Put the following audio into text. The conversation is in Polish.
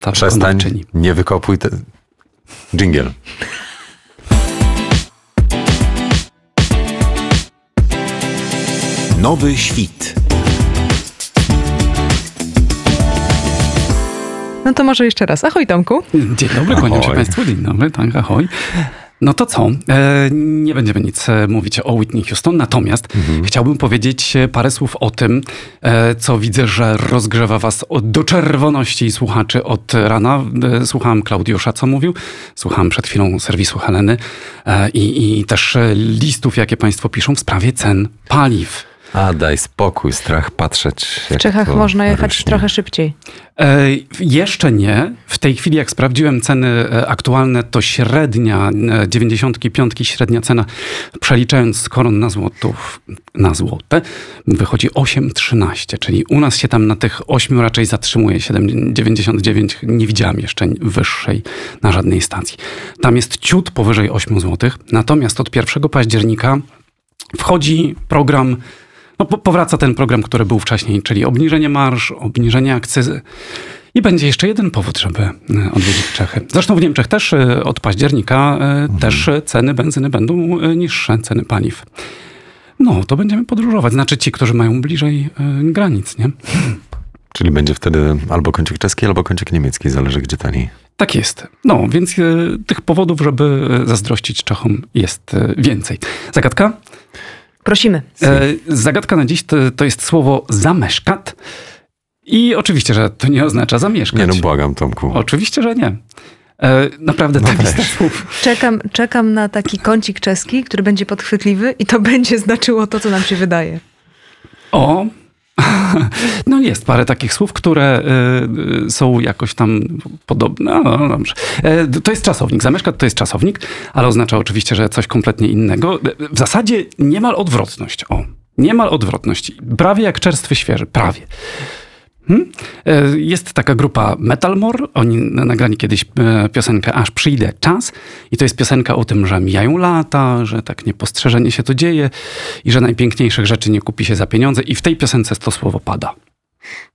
ta Przestań, wykonawczyni. nie wykopuj dżingiel. Nowy świt. No to może jeszcze raz. Ahoj, Tomku. Dzień dobry, kłaniam się Ahoj. Państwu. Dzień dobry, tak, ahoj. No to co? Nie będziemy nic mówić o Whitney Houston, natomiast chciałbym powiedzieć parę słów o tym, co widzę, że rozgrzewa was do czerwoności słuchaczy od rana. Słuchałem Klaudiusza, co mówił, słuchałem przed chwilą serwisu Heleny i też listów, jakie państwo piszą w sprawie cen paliw. A daj spokój, strach patrzeć. W Czechach można jechać trochę szybciej. Jeszcze nie. W tej chwili, jak sprawdziłem ceny aktualne, to średnia 95 średnia cena, przeliczając z koron na złote, wychodzi 8,13, czyli u nas się tam na tych 8 raczej zatrzymuje. 7,99 nie widziałem jeszcze wyższej na żadnej stacji. Tam jest ciut powyżej 8 zł, natomiast od 1 października wchodzi program. No, powraca ten program, który był wcześniej, czyli obniżenie marż, obniżenie akcyzy. I będzie jeszcze jeden powód, żeby odwiedzić Czechy. Zresztą w Niemczech też od października też ceny benzyny będą niższe, ceny paliw. No, to będziemy podróżować. Znaczy ci, którzy mają bliżej granic, nie? Czyli będzie wtedy albo kącik czeski, albo kącik niemiecki, zależy gdzie taniej. Tak jest. No, więc tych powodów, żeby zazdrościć Czechom jest więcej. Zagadka? Prosimy. Zagadka na dziś to jest słowo zameszkat. I oczywiście, że to nie oznacza zamieszkać. Nie no, błagam, Tomku. Oczywiście, że nie. Naprawdę ta lista słów. Czekam na taki kącik czeski, który będzie podchwytliwy i to będzie znaczyło to, co nam się wydaje. O, no jest parę takich słów, które są jakoś tam podobne. No, dobrze. To jest czasownik. Zameszkat to jest czasownik, ale oznacza oczywiście, że coś kompletnie innego. W zasadzie niemal odwrotność. O, niemal odwrotność. Prawie jak czerstwy świeży. Prawie. Jest taka grupa Metalmore. Oni nagrali kiedyś piosenkę Aż przyjdzie czas. I to jest piosenka o tym, że mijają lata, że tak niepostrzeżenie się to dzieje i że najpiękniejszych rzeczy nie kupi się za pieniądze. I w tej piosence to słowo pada.